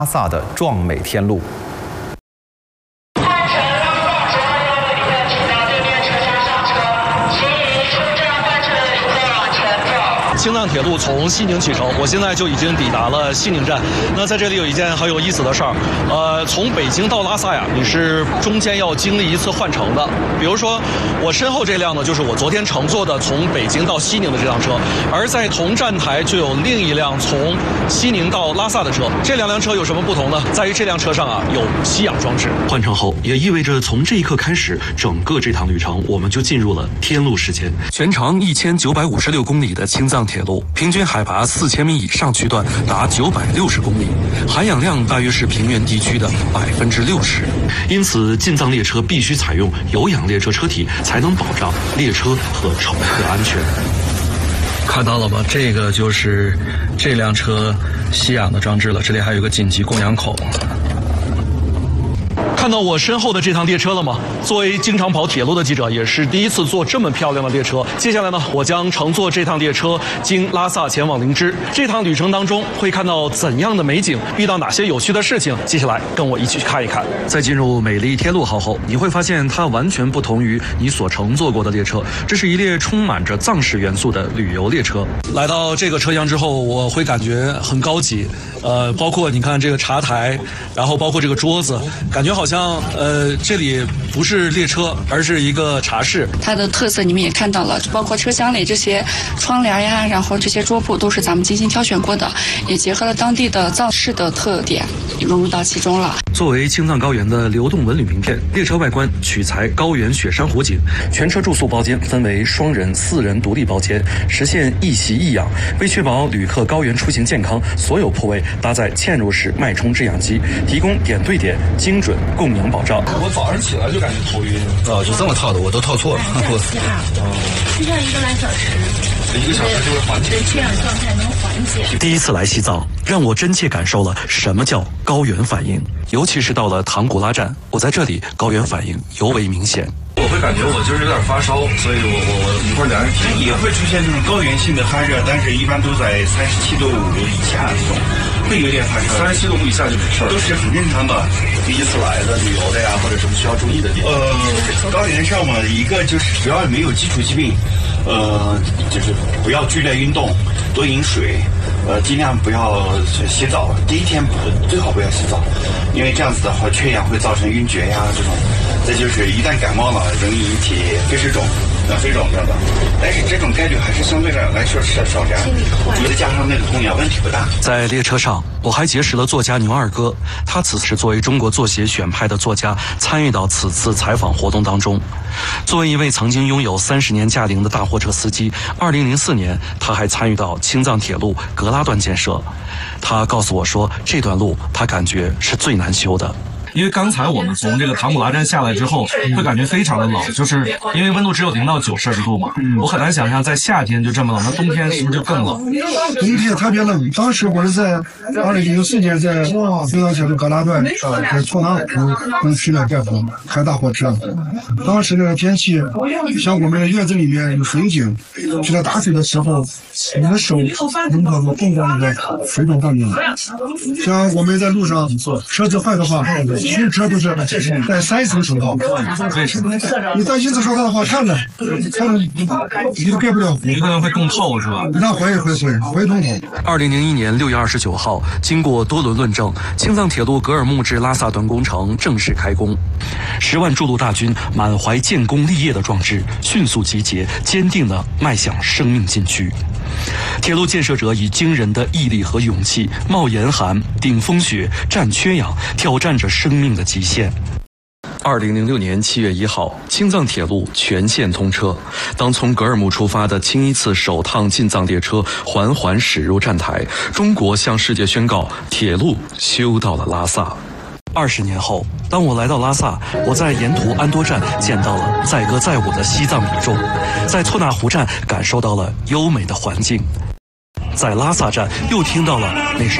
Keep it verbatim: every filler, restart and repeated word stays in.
拉萨的壮美天路。 青藏铁路从西宁启程，我现在就已经抵达了西宁站。那在这里有一件很有意思的事儿，呃，从北京到拉萨呀，你是中间要经历一次换乘的。比如说，我身后这辆呢，就是我昨天乘坐的从北京到西宁的这辆车，而在同站台就有另一辆从西宁到拉萨的车。这两辆车有什么不同呢？在于这辆车上啊有吸氧装置。 换乘后也意味着从这一刻开始，整个这趟旅程我们就进入了天路时间。全长一千九百五十六公里的青藏铁路，平均海拔四千米以上区段达九百六十公里，含氧量大约是平原地区的百分之六十。因此，进藏列车必须采用有氧列车车体，才能保障列车和乘客安全。 看到了吗？这个就是这辆车吸氧的装置了，这里还有个紧急供氧口。看到我身后的这趟列车了吗？作为经常跑铁路的记者，也是第一次坐这么漂亮的列车。接下来呢，我将乘坐这趟列车经拉萨前往林芝。这趟旅程当中会看到怎样的美景，遇到哪些有趣的事情？接下来跟我一起去看一看。 在进入美丽天路号后，你会发现它完全不同于你所乘坐过的列车。这是一列充满着藏式元素的旅游列车。 来到这个车厢之后，我会感觉很高级。呃，包括你看这个茶台，然后包括这个桌子，感觉好像呃这里不是列车，而是一个茶室。 它的特色你们也看到了，包括车厢里这些窗帘呀，然后这些桌布都是咱们精心挑选过的，也结合了当地的藏式的特点，融入到其中了。 作为青藏高原的流动文旅名片，列车外观取材高原雪山湖景，全车住宿包间分为双人、四人独立包间，实现一席一氧。为确保旅客高原出行健康，所有铺位搭载嵌入式脉冲制氧机，提供点对点、精准供氧保障。 我早上起来就感觉头晕啊，就这么套的，我都套错了。我就像一个来小时， 一个小时就会缓解， 这样状态能缓解。 第一次来西藏，让我真切感受了什么叫高原反应，尤其是到了唐古拉站，我在这里高原反应尤为明显。 我会感觉我就是有点发烧，所以我我我一会儿量体也会出现这种高原性的发热，但是一般都在三十七度五以下这种，会有点发烧。 三十七度五以下就没事， 都是很正常的。 第一次来的旅游的呀，或者什么需要注意的地方？ 呃，高原上嘛，一个就是只要没有基础疾病，呃，就是不要剧烈运动，多饮水，呃，尽量不要洗澡。第一天最好不要洗澡，因为这样子的话，缺氧会造成晕厥呀这种。再就是一旦感冒了，容易引起肺水肿、呃肺肿等等。但是这种概率还是相对来说是少量，再加上那个供氧问题不大。 在列车上，我还结识了作家牛二哥，他此次作为中国作协选派的作家，参与到此次采访活动当中。作为一位曾经拥有三十年驾龄的大货车司机，二零零四年他还参与到青藏铁路格拉段建设。他告诉我说，这段路他感觉是最难修的。 因为刚才我们从这个唐古拉站下来之后，会感觉非常的冷，就是因为温度只有零到九摄氏度嘛。嗯，我很难想象在夏天就这么冷，那冬天是不是就更冷？ 冬天特别冷。当时我是在二零零四年在青藏铁路格拉段在错南湖跟去了盖房开大货车。当时的天气像我们的院子里面有水井，去在打水的时候，你的手能够碰到那个水桶上面。像我们在路上车子坏的话，新车都是戴三层手套。 为什么？ 你戴一层手套的话，看着看着你都盖不了。 你可能会更透是吧？ 那会会会会痛痛。 二零零一年六月二十九号，经过多轮论证，青藏铁路格尔木至拉萨段工程正式开工。十万筑路大军满怀建功立业的壮志，迅速集结，坚定地迈向生命禁区。铁路建设者以惊人的毅力和勇气，冒严寒、顶风雪、战缺氧，挑战着生命的极限。二零零六年七月一号，青藏铁路全线通车。当从格尔木出发的清一次首趟进藏列车缓缓驶入站台，中国向世界宣告，铁路修到了拉萨。二十年后，当我来到拉萨，我在沿途安多站见到了载歌载舞的西藏民众，在措那湖站感受到了优美的环境，在拉萨站又听到了那首